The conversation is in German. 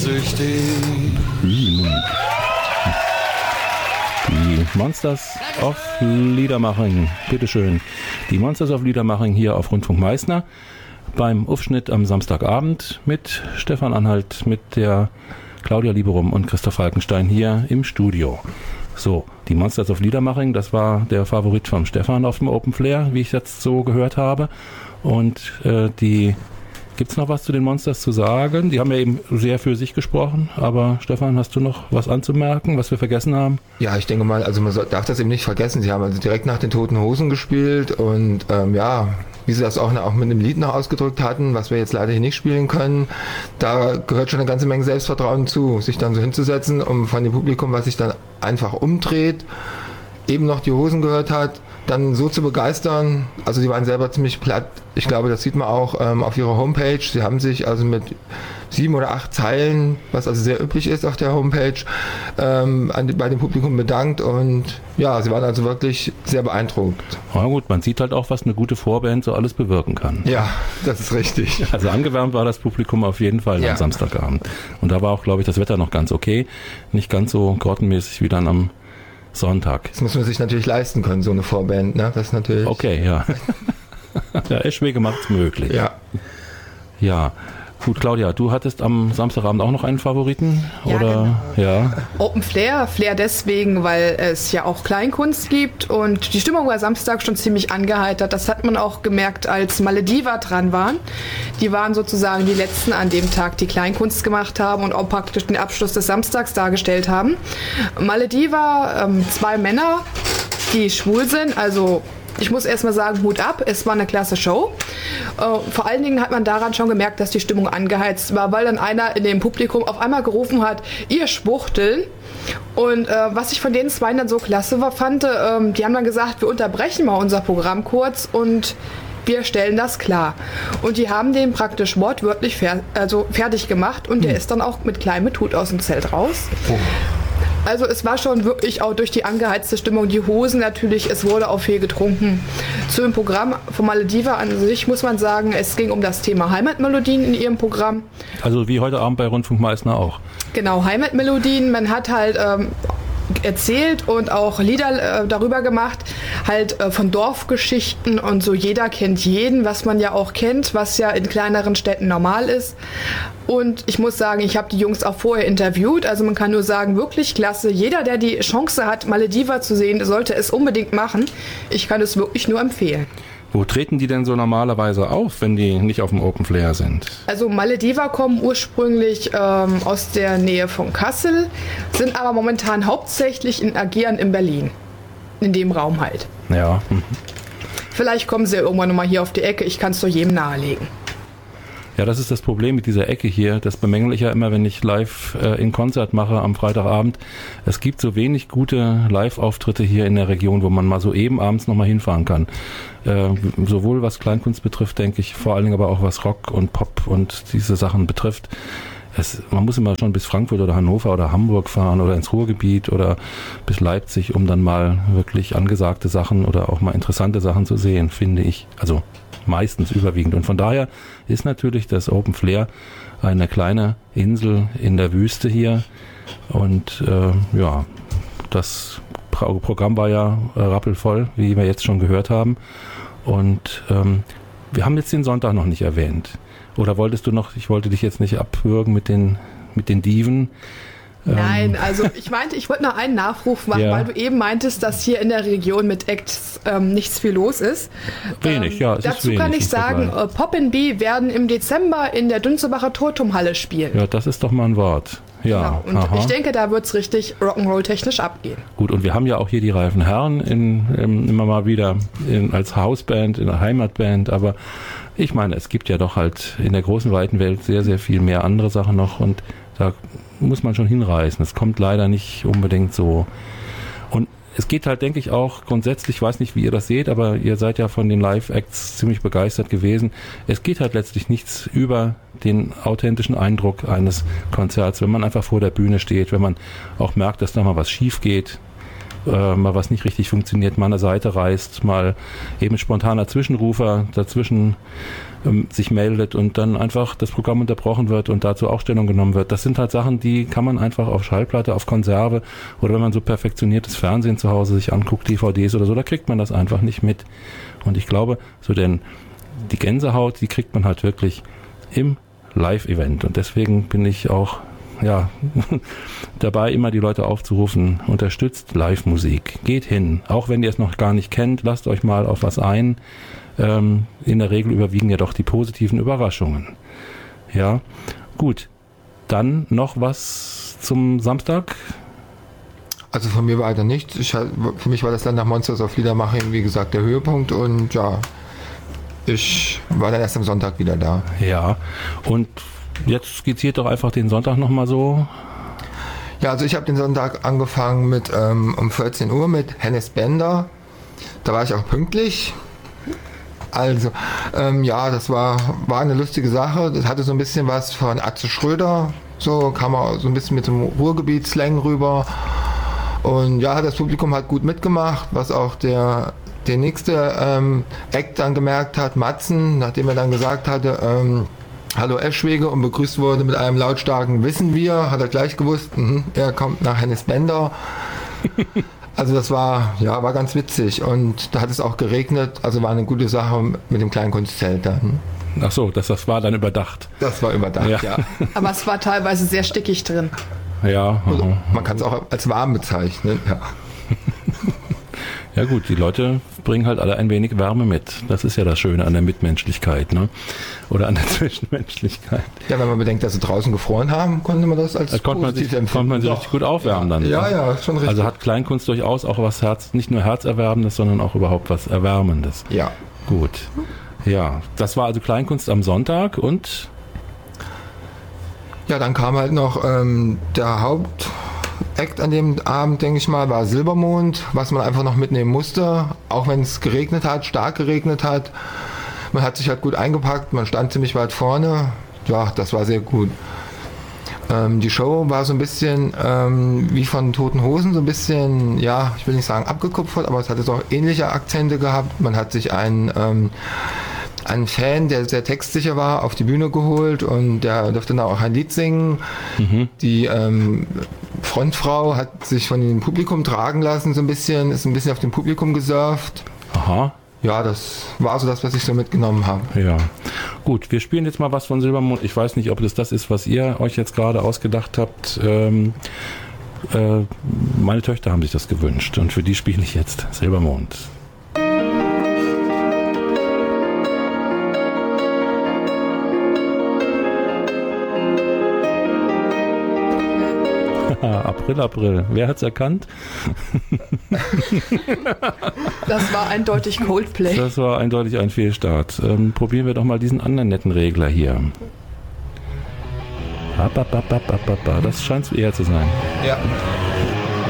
sehnsüchtig. Die Monsters of Liedermaching, bitteschön. Die Monsters of Liedermaching hier auf Rundfunk Meißner beim Aufschnitt am Samstagabend mit Stefan Anhalt, mit der Claudia Lieberum und Christoph Falkenstein hier im Studio. So, die Monsters of Liedermaching, das war der Favorit vom Stefan auf dem Open Flair, wie ich jetzt so gehört habe. Und gibt's noch was zu den Monsters zu sagen? Die haben ja eben sehr für sich gesprochen, aber Stefan, hast du noch was anzumerken, was wir vergessen haben? Ja, ich denke mal, also man darf das eben nicht vergessen. Sie haben also direkt nach den Toten Hosen gespielt und wie sie das auch mit dem Lied noch ausgedrückt hatten, was wir jetzt leider hier nicht spielen können, da gehört schon eine ganze Menge Selbstvertrauen zu, sich dann so hinzusetzen, um von dem Publikum, was sich dann einfach umdreht, eben noch die Hosen gehört hat, dann so zu begeistern. Also die waren selber ziemlich platt. Ich glaube, das sieht man auch auf ihrer Homepage. Sie haben sich also mit 7 oder 8 Zeilen, was also sehr üblich ist auf der Homepage, bei dem Publikum bedankt und ja, sie waren also wirklich sehr beeindruckt. Na gut, man sieht halt auch, was eine gute Vorband so alles bewirken kann. Ja, das ist richtig. Also angewärmt war das Publikum auf jeden Fall am Samstagabend. Und da war auch, glaube ich, das Wetter noch ganz okay. Nicht ganz so grottenmäßig wie dann am Sonntag. Das muss man sich natürlich leisten können, so eine Vorband, ne? Das ist natürlich... Okay, ja. Ja, Eschwege macht's möglich. Ja. Ja. Gut, Claudia, du hattest am Samstagabend auch noch einen Favoriten? Ja, oder? Genau. Ja. Open Flair. Flair deswegen, weil es ja auch Kleinkunst gibt und die Stimmung war Samstag schon ziemlich angeheitert. Das hat man auch gemerkt, als Malediva dran waren. Die waren sozusagen die Letzten an dem Tag, die Kleinkunst gemacht haben und auch praktisch den Abschluss des Samstags dargestellt haben. Malediva, 2 Männer, die schwul sind, also ich muss erstmal sagen, Hut ab, es war eine klasse Show. Vor allen Dingen hat man daran schon gemerkt, dass die Stimmung angeheizt war, weil dann einer in dem Publikum auf einmal gerufen hat, ihr Schwuchteln. Und was ich von den 2 dann so klasse fand, die haben dann gesagt, wir unterbrechen mal unser Programm kurz und wir stellen das klar. Und die haben den praktisch wortwörtlich fertig gemacht und der ist dann auch mit kleinem Hut aus dem Zelt raus. Oh. Also es war schon wirklich auch durch die angeheizte Stimmung, die Hosen natürlich, es wurde auch viel getrunken. Zu dem Programm von Malediva an sich muss man sagen, es ging um das Thema Heimatmelodien in ihrem Programm. Also wie heute Abend bei Rundfunk Meißner auch. Genau, Heimatmelodien. Man hat halt erzählt und auch Lieder darüber gemacht, halt von Dorfgeschichten und so jeder kennt jeden, was man ja auch kennt, was ja in kleineren Städten normal ist. Und ich muss sagen, ich habe die Jungs auch vorher interviewt, also man kann nur sagen, wirklich klasse. Jeder, der die Chance hat, Malediva zu sehen, sollte es unbedingt machen. Ich kann es wirklich nur empfehlen. Wo treten die denn so normalerweise auf, wenn die nicht auf dem Open Flair sind? Also Malediva kommen ursprünglich aus der Nähe von Kassel, sind aber momentan hauptsächlich agieren in Berlin. In dem Raum halt. Ja. Vielleicht kommen sie ja irgendwann nochmal hier auf die Ecke, ich kann es doch jedem nahelegen. Ja, das ist das Problem mit dieser Ecke hier. Das bemängle ich ja immer, wenn ich live in Konzert mache am Freitagabend. Es gibt so wenig gute Live-Auftritte hier in der Region, wo man mal so eben abends nochmal hinfahren kann. Sowohl was Kleinkunst betrifft, denke ich, vor allen Dingen aber auch was Rock und Pop und diese Sachen betrifft. Man muss immer schon bis Frankfurt oder Hannover oder Hamburg fahren oder ins Ruhrgebiet oder bis Leipzig, um dann mal wirklich angesagte Sachen oder auch mal interessante Sachen zu sehen, finde ich. Also meistens überwiegend. Und von daher ist natürlich das Open Flair eine kleine Insel in der Wüste hier. Und das Programm war ja rappelvoll, wie wir jetzt schon gehört haben. Und wir haben jetzt den Sonntag noch nicht erwähnt. Oder wolltest du noch, ich wollte dich jetzt nicht abwürgen mit den Diven. Nein, also ich wollte noch einen Nachruf machen, weil du eben meintest, dass hier in der Region mit Acts nichts viel los ist. Wenig, ja. Dazu kann ich sagen, Pop & Bee werden im Dezember in der Dünzebacher Turmhalle spielen. Ja, das ist doch mal ein Wort. Ja, genau. Und ich denke, da wird es richtig Rock'n'Roll-technisch abgehen. Gut, und wir haben ja auch hier die Reifen Herren immer mal wieder als Hausband, in der Heimatband, aber ich meine, es gibt ja doch halt in der großen, weiten Welt sehr, sehr viel mehr andere Sachen noch und da muss man schon hinreißen. Es kommt leider nicht unbedingt so. Und es geht halt, denke ich, auch grundsätzlich, ich weiß nicht, wie ihr das seht, aber ihr seid ja von den Live-Acts ziemlich begeistert gewesen. Es geht halt letztlich nichts über den authentischen Eindruck eines Konzerts, wenn man einfach vor der Bühne steht, wenn man auch merkt, dass da mal was schief geht. mal was nicht richtig funktioniert, mal eine Seite reißt, mal eben spontaner Zwischenrufer dazwischen sich meldet und dann einfach das Programm unterbrochen wird und dazu auch Stellung genommen wird. Das sind halt Sachen, die kann man einfach auf Schallplatte, auf Konserve oder wenn man so perfektioniertes Fernsehen zu Hause sich anguckt, DVDs oder so, da kriegt man das einfach nicht mit. Und ich glaube, so denn die Gänsehaut, die kriegt man halt wirklich im Live-Event und deswegen bin ich auch dabei, immer die Leute aufzurufen, unterstützt Live-Musik. Geht hin, auch wenn ihr es noch gar nicht kennt, lasst euch mal auf was ein. In der Regel überwiegen ja doch die positiven Überraschungen. Ja, gut. Dann noch was zum Samstag? Also von mir weiter nichts. Für mich war das dann nach Monsters of Liedermaching, wie gesagt, der Höhepunkt und ja, ich war dann erst am Sonntag wieder da. Ja, und jetzt skizziert doch einfach den Sonntag nochmal so. Ja, also ich habe den Sonntag angefangen mit um 14 Uhr mit Hennes Bender. Da war ich auch pünktlich. Also, das war eine lustige Sache. Das hatte so ein bisschen was von Atze Schröder. So kam er so ein bisschen mit dem Ruhrgebiet-Slang rüber. Und ja, das Publikum hat gut mitgemacht, was auch der nächste Act dann gemerkt hat, Matzen, nachdem er dann gesagt hatte, Hallo Eschwege und begrüßt wurde mit einem lautstarken Wissen wir, hat er gleich gewusst, er kommt nach Hennes Bender. Also das war ganz witzig und da hat es auch geregnet, also war eine gute Sache mit dem Kleinkunstzelt dann. Ach so, das war dann überdacht. Das war überdacht, ja. Aber es war teilweise sehr stickig drin. Ja. Also, man kann es auch als warm bezeichnen, ja. Ja gut, die Leute bringen halt alle ein wenig Wärme mit. Das ist ja das Schöne an der Mitmenschlichkeit, ne? Oder an der Zwischenmenschlichkeit. Ja, wenn man bedenkt, dass sie draußen gefroren haben, konnte man das als konnte man sich richtig gut aufwärmen dann. Ja, schon richtig. Also hat Kleinkunst durchaus auch was nicht nur Herzerwärmendes, sondern auch überhaupt was Erwärmendes. Ja. Gut. Ja, das war also Kleinkunst am Sonntag und? Ja, dann kam halt noch der Hauptakt an dem Abend, denke ich mal, war Silbermond, was man einfach noch mitnehmen musste, auch wenn es geregnet hat, stark geregnet hat. Man hat sich halt gut eingepackt, man stand ziemlich weit vorne. Ja, das war sehr gut. Die Show war so ein bisschen wie von Toten Hosen, so ein bisschen, ja, ich will nicht sagen abgekupfert, aber es hatte so ähnliche Akzente gehabt. Man hat sich einen Fan, der sehr textsicher war, auf die Bühne geholt und der durfte dann auch ein Lied singen. Die Frontfrau hat sich von dem Publikum tragen lassen, ist ein bisschen auf dem Publikum gesurft. Aha. Ja, das war so das, was ich so mitgenommen habe. Ja, gut, wir spielen jetzt mal was von Silbermond. Ich weiß nicht, ob das ist, was ihr euch jetzt gerade ausgedacht habt. Meine Töchter haben sich das gewünscht und für die spiele ich jetzt Silbermond. April. Wer hat's erkannt? Das war eindeutig Coldplay. Das war eindeutig ein Fehlstart. Probieren wir doch mal diesen anderen netten Regler hier. Das scheint es eher zu sein. Ja.